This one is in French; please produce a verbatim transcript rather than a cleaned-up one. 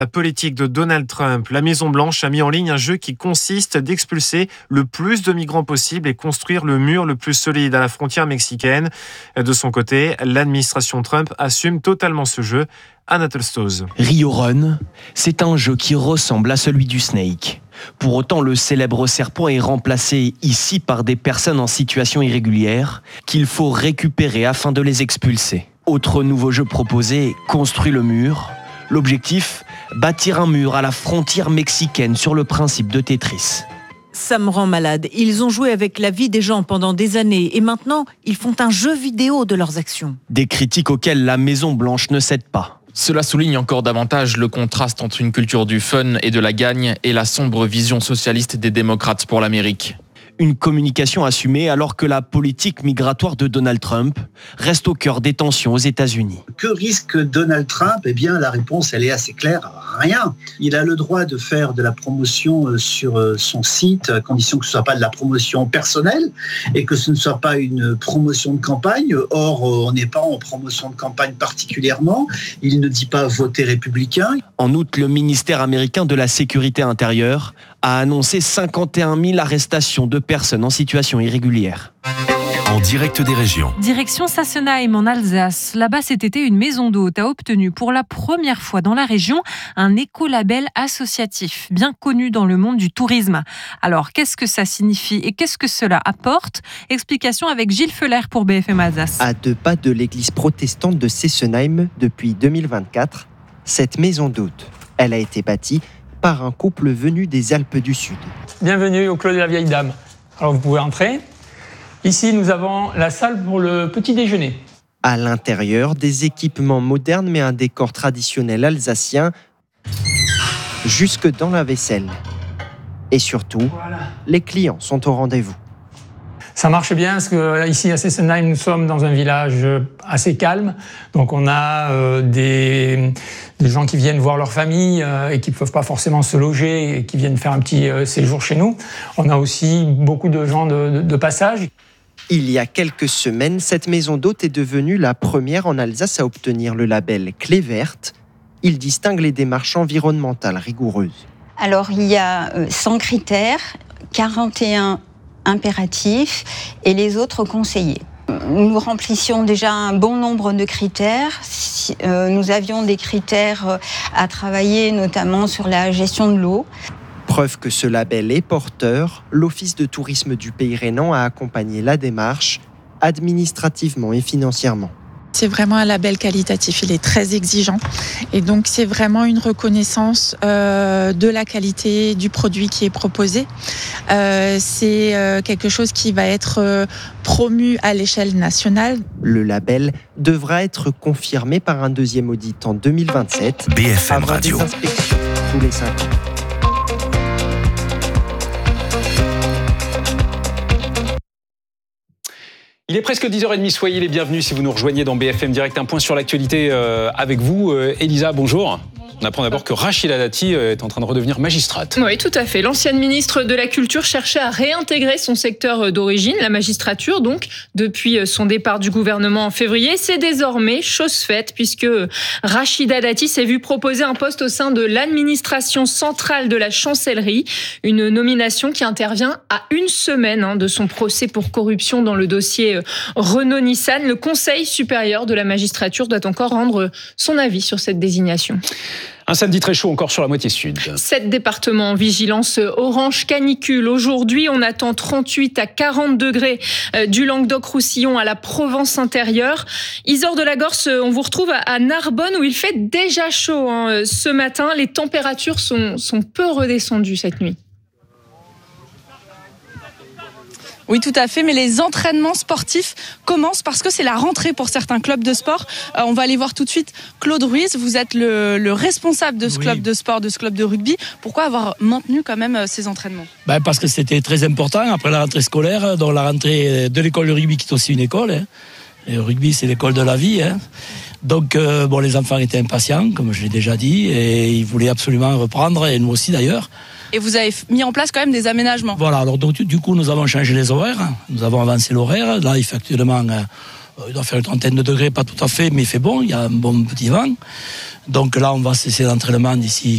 La politique de Donald Trump, la Maison-Blanche a mis en ligne un jeu qui consiste d'expulser le plus de migrants possible et construire le mur le plus solide à la frontière mexicaine. De son côté, l'administration Trump assume totalement ce jeu. Anatole Stoz. Rio Run, c'est un jeu qui ressemble à celui du Snake. Pour autant, le célèbre serpent est remplacé ici par des personnes en situation irrégulière qu'il faut récupérer afin de les expulser. Autre nouveau jeu proposé, construit le mur. L'objectif, bâtir un mur à la frontière mexicaine sur le principe de Tetris. Ça me rend malade. Ils ont joué avec la vie des gens pendant des années et maintenant, ils font un jeu vidéo de leurs actions. Des critiques auxquelles la Maison-Blanche ne cède pas. Cela souligne encore davantage le contraste entre une culture du fun et de la gagne et la sombre vision socialiste des démocrates pour l'Amérique. Une communication assumée alors que la politique migratoire de Donald Trump reste au cœur des tensions aux États-Unis. Que risque Donald Trump ? Eh bien, la réponse, elle est assez claire. Rien. Il a le droit de faire de la promotion sur son site, à condition que ce ne soit pas de la promotion personnelle et que ce ne soit pas une promotion de campagne. Or, on n'est pas en promotion de campagne particulièrement. Il ne dit pas voter républicain. En août, le ministère américain de la Sécurité intérieure a annoncé cinquante et un mille arrestations de personnes en situation irrégulière. En direct des régions. Direction Sassenheim en Alsace. Là-bas, cet été, une maison d'hôte a obtenu pour la première fois dans la région un écolabel associatif, bien connu dans le monde du tourisme. Alors, qu'est-ce que ça signifie et qu'est-ce que cela apporte ? Explication avec Gilles Feller pour B F M Alsace. À deux pas de l'église protestante de Sassenheim depuis deux mille vingt-quatre, cette maison d'hôte, elle a été bâtie par un couple venu des Alpes du Sud. Bienvenue au Clos de la Vieille Dame. Alors vous pouvez entrer. Ici, nous avons la salle pour le petit déjeuner. À l'intérieur, des équipements modernes mais un décor traditionnel alsacien, jusque dans la vaisselle. Et surtout, voilà. Les clients sont au rendez-vous. Ça marche bien parce qu'ici à Sassenheim, nous sommes dans un village assez calme. Donc on a euh, des, des gens qui viennent voir leur famille euh, et qui ne peuvent pas forcément se loger et qui viennent faire un petit euh, séjour chez nous. On a aussi beaucoup de gens de, de, de passage. Il y a quelques semaines, cette maison d'hôte est devenue la première en Alsace à obtenir le label Clé verte. Il distingue les démarches environnementales rigoureuses. Alors il y a cent critères, quarante et un impératifs et les autres conseillés. Nous remplissions déjà un bon nombre de critères. Nous avions des critères à travailler, notamment sur la gestion de l'eau. Preuve que ce label est porteur, l'Office de tourisme du Pays rhénan a accompagné la démarche, administrativement et financièrement. C'est vraiment un label qualitatif, il est très exigeant et donc c'est vraiment une reconnaissance euh, de la qualité du produit qui est proposé. Euh, c'est euh, quelque chose qui va être euh, promu à l'échelle nationale. Le label devra être confirmé par un deuxième audit en deux mille vingt-sept. B F M Radio. Des inspections tous les cinq ans. Il est presque dix heures trente, soyez les bienvenus si vous nous rejoignez dans B F M Direct. Un point sur l'actualité euh, avec vous. Euh, Elisa, bonjour. On apprend d'abord que Rachida Dati est en train de redevenir magistrate. Oui, tout à fait. L'ancienne ministre de la Culture cherchait à réintégrer son secteur d'origine, la magistrature, donc, depuis son départ du gouvernement en février. C'est désormais chose faite, puisque Rachida Dati s'est vue proposer un poste au sein de l'administration centrale de la chancellerie, une nomination qui intervient à une semaine hein, de son procès pour corruption dans le dossier Renault-Nissan. Le Conseil supérieur de la magistrature doit encore rendre son avis sur cette désignation. Un samedi très chaud encore sur la moitié sud. Sept départements en vigilance orange canicule. Aujourd'hui, on attend trente-huit à quarante degrés du Languedoc-Roussillon à la Provence intérieure. Isor de la Gorse, on vous retrouve à Narbonne où il fait déjà chaud hein. Ce matin. Les températures sont, sont peu redescendues cette nuit. Oui, tout à fait, mais les entraînements sportifs commencent parce que c'est la rentrée pour certains clubs de sport. Euh, on va aller voir tout de suite Claude Ruiz, vous êtes le, le responsable de ce oui. club de sport, de ce club de rugby. Pourquoi avoir maintenu quand même ces entraînements ? Ben parce que c'était très important après la rentrée scolaire, donc la rentrée de l'école de rugby qui est aussi une école. Hein. Et le rugby, c'est l'école de la vie. Hein. Donc, euh, bon, les enfants étaient impatients, comme je l'ai déjà dit, et ils voulaient absolument reprendre, et nous aussi d'ailleurs. Et vous avez mis en place quand même des aménagements. Voilà, alors donc du coup nous avons changé les horaires, nous avons avancé l'horaire. Là il fait actuellement, euh, il doit faire une trentaine de degrés, pas tout à fait, mais il fait bon, il y a un bon petit vent. Donc là on va cesser l'entraînement d'ici